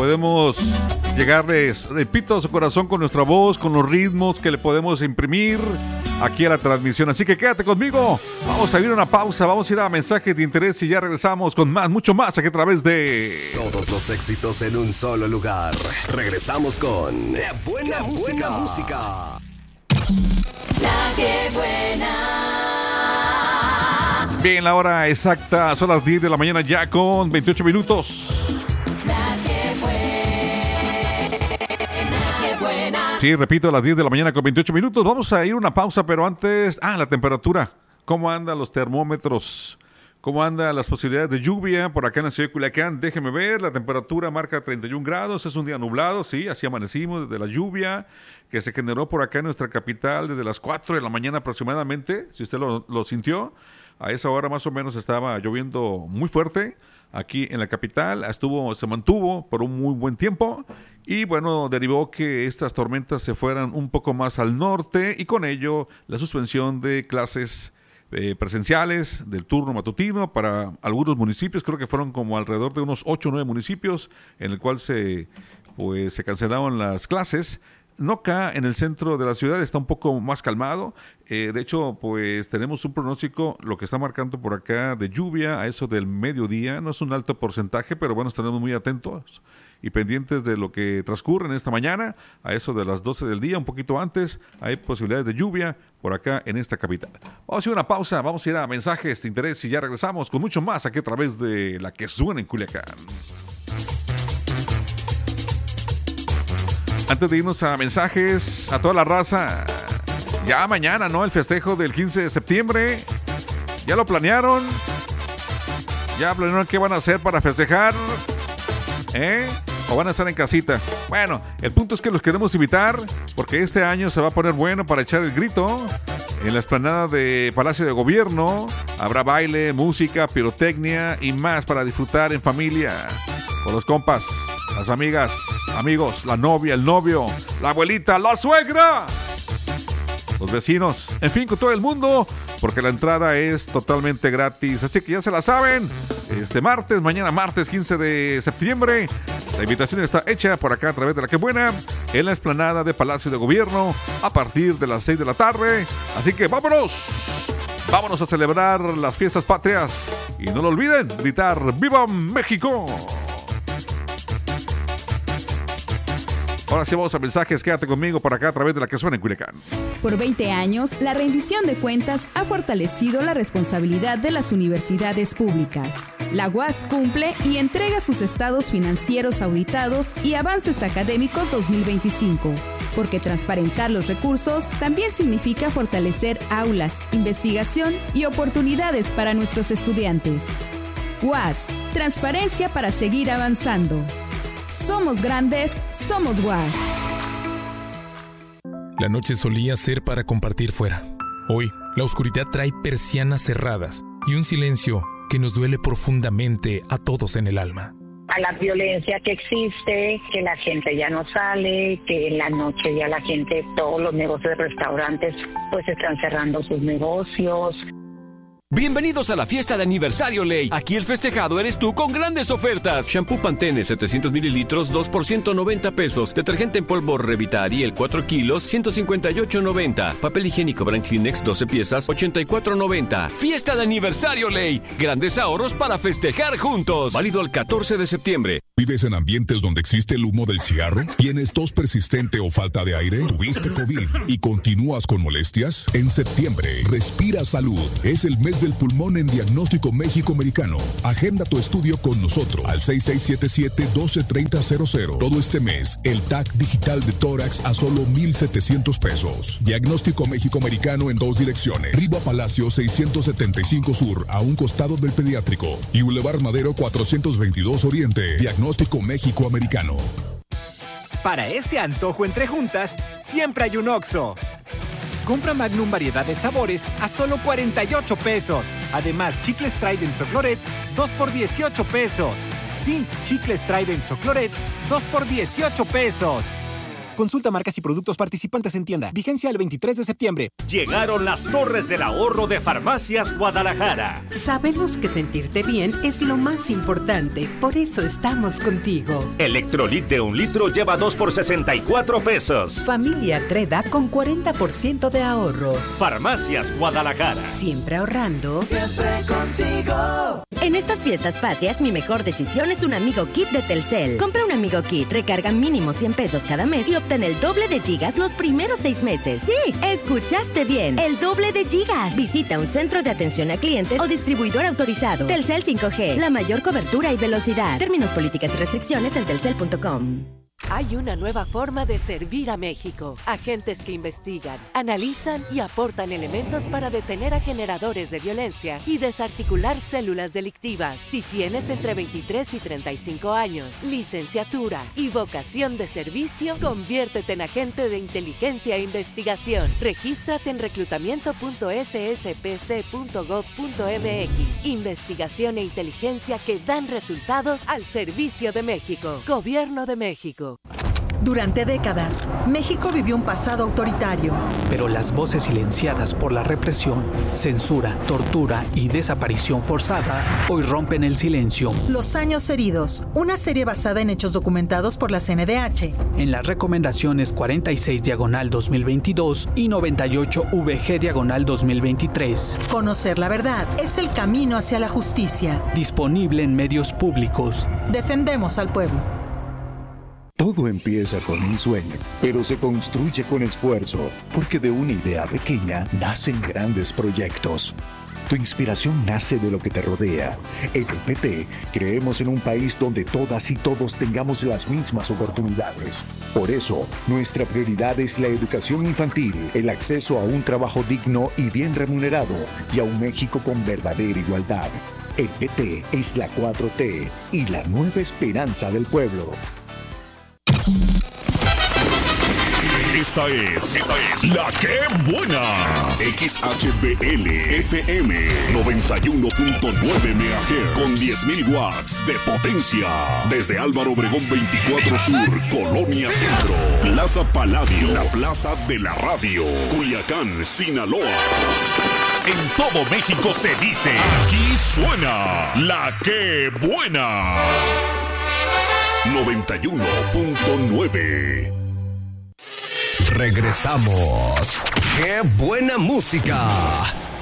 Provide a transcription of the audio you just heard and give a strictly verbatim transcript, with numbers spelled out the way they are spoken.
podemos llegarles, repito, a su corazón con nuestra voz, con los ritmos que le podemos imprimir aquí a la transmisión. Así que quédate conmigo. Vamos a ir a una pausa, vamos a ir a mensajes de interés y ya regresamos con más, mucho más aquí a través de... Todos los éxitos en un solo lugar. Regresamos con... ¡Qué buena, ¡Qué música! buena música! La que buena. Bien, la hora exacta, son las diez de la mañana ya con veintiocho minutos. La que buena. Qué buena. Sí, repito, a las diez de la mañana con veintiocho minutos. Vamos a ir a una pausa, pero antes... Ah, la temperatura. ¿Cómo andan los termómetros? ¿Cómo andan las posibilidades de lluvia por acá en la ciudad de Culiacán? Déjeme ver, la temperatura marca treinta y un grados, es un día nublado, sí, así amanecimos desde la lluvia que se generó por acá en nuestra capital desde las cuatro de la mañana aproximadamente, si usted lo, lo sintió. A esa hora más o menos estaba lloviendo muy fuerte aquí en la capital, estuvo, se mantuvo por un muy buen tiempo y bueno, derivó que estas tormentas se fueran un poco más al norte y con ello la suspensión de clases eh, presenciales del turno matutino para algunos municipios, creo que fueron como alrededor de unos ocho o nueve municipios en el cual se, pues, se cancelaron las clases. No acá en el centro de la ciudad, está un poco más calmado. Eh, de hecho, pues tenemos un pronóstico, lo que está marcando por acá de lluvia a eso del mediodía. No es un alto porcentaje, pero bueno, estaremos muy atentos y pendientes de lo que transcurre en esta mañana. A eso de las doce del día, un poquito antes, hay posibilidades de lluvia por acá en esta capital. Vamos a ir a una pausa, vamos a ir a mensajes de interés y ya regresamos con mucho más aquí a través de La Que Suena en Culiacán. Antes de irnos a mensajes, a toda la raza, ya mañana, ¿no? El festejo del quince de septiembre. ¿Ya lo planearon? ¿Ya planearon qué van a hacer para festejar? ¿Eh? ¿O van a estar en casita? Bueno, el punto es que los queremos invitar porque este año se va a poner bueno para echar el grito. En la explanada de Palacio de Gobierno habrá baile, música, pirotecnia y más para disfrutar en familia. Con los compas, las amigas, amigos, la novia, el novio, la abuelita, la suegra, los vecinos, en fin, con todo el mundo, porque la entrada es totalmente gratis. Así que ya se la saben, este martes, mañana martes quince de septiembre, la invitación está hecha por acá a través de La Que Buena, en la explanada de Palacio de Gobierno, a partir de las seis de la tarde. Así que vámonos, vámonos a celebrar las fiestas patrias. Y no lo olviden, gritar ¡Viva México! Ahora sí vamos a mensajes, quédate conmigo por acá a través de La Que Suena en Culiacán. Por veinte años, la rendición de cuentas ha fortalecido la responsabilidad de las universidades públicas. La U A S cumple y entrega sus estados financieros auditados y avances académicos dos mil veinticinco, porque transparentar los recursos también significa fortalecer aulas, investigación y oportunidades para nuestros estudiantes. U A S, transparencia para seguir avanzando. Somos grandes, somos U A S. La noche solía ser para compartir fuera. Hoy, la oscuridad trae persianas cerradas y un silencio que nos duele profundamente a todos en el alma. A la violencia que existe, que la gente ya no sale, que en la noche ya la gente, todos los negocios de restaurantes, pues están cerrando sus negocios. Bienvenidos a la fiesta de aniversario Ley. Aquí el festejado eres tú con grandes ofertas. Shampoo Pantene setecientos mililitros, dos por ciento noventa pesos. Detergente en polvo Revita Ariel cuatro kilos, ciento cincuenta y ocho noventa. Papel higiénico Brand Kleenex doce piezas, ochenta y cuatro noventa. Fiesta de aniversario Ley. Grandes ahorros para festejar juntos. Válido el catorce de septiembre. ¿Vives en ambientes donde existe el humo del cigarro? ¿Tienes tos persistente o falta de aire? ¿Tuviste COVID y continúas con molestias? En septiembre, Respira Salud. Es el mes del pulmón en Diagnóstico México Americano. Agenda tu estudio con nosotros al seis seis siete siete, uno dos tres cero cero cero. Todo este mes, el T A C digital de tórax a solo mil setecientos pesos. Diagnóstico México Americano en dos direcciones. Riva Palacio seiscientos setenta y cinco Sur, a un costado del pediátrico. Y Boulevard Madero cuatrocientos veintidós Oriente. Diagnóstico México Americano. Para ese antojo entre juntas, siempre hay un Oxxo. Compra Magnum variedad de sabores a solo cuarenta y ocho pesos. Además, chicles Trident o Clorets, dos por dieciocho pesos. Sí, chicles Trident o Clorets, dos por dieciocho pesos. Consulta marcas y productos participantes en tienda. Vigencia el veintitrés de septiembre. Llegaron las torres del ahorro de Farmacias Guadalajara. Sabemos que sentirte bien es lo más importante, por eso estamos contigo. Electrolit de un litro lleva dos por sesenta y cuatro pesos. Familia Treda con cuarenta por ciento de ahorro. Farmacias Guadalajara. Siempre ahorrando. Siempre contigo. En estas fiestas patrias, mi mejor decisión es un Amigo Kit de Telcel. Compra un Amigo Kit, recarga mínimo cien pesos cada mes y obtén el doble de gigas los primeros seis meses. Sí, escuchaste bien, el doble de gigas. Visita un centro de atención a clientes o distribuidor autorizado. Telcel cinco G, la mayor cobertura y velocidad. Términos, políticas y restricciones en telcel punto com. Hay una nueva forma de servir a México. Agentes que investigan, analizan y aportan elementos para detener a generadores de violencia y desarticular células delictivas. Si tienes entre veintitrés y treinta y cinco años, licenciatura y vocación de servicio, conviértete en agente de inteligencia e investigación. Regístrate en reclutamiento punto ese ese pe ce punto gob punto eme equis. Investigación e inteligencia que dan resultados al servicio de México. Gobierno de México. Durante décadas, México vivió un pasado autoritario. Pero las voces silenciadas por la represión, censura, tortura y desaparición forzada hoy rompen el silencio. Los años heridos, una serie basada en hechos documentados por la ce ene de hache. En las recomendaciones cuarenta y seis diagonal dos mil veintidós y noventa y ocho ve ge diagonal dos mil veintitrés. Conocer la verdad es el camino hacia la justicia. Disponible en medios públicos. Defendemos al pueblo. Todo empieza con un sueño, pero se construye con esfuerzo, porque de una idea pequeña nacen grandes proyectos. Tu inspiración nace de lo que te rodea. En el P T creemos en un país donde todas y todos tengamos las mismas oportunidades. Por eso, nuestra prioridad es la educación infantil, el acceso a un trabajo digno y bien remunerado, y a un México con verdadera igualdad. El P T es la cuatro T y la nueva esperanza del pueblo. Esta es, esta es La Que Buena. X H D L F M noventa y uno punto nueve megahertz con diez mil watts de potencia. Desde Álvaro Obregón veinticuatro Sur, Colonia Centro, Plaza Paladio, la plaza de la radio, Culiacán, Sinaloa. En todo México se dice, aquí suena La Que Buena. noventa y uno punto nueve. Regresamos. ¡Qué buena música!